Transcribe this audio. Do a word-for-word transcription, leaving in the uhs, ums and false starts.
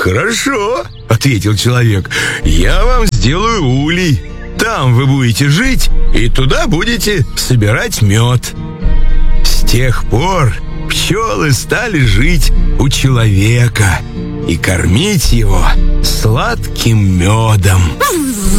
«Хорошо», — ответил человек, — «я вам сделаю улей. Там вы будете жить, и туда будете собирать мед». С тех пор пчелы стали жить у человека и кормить его сладким медом.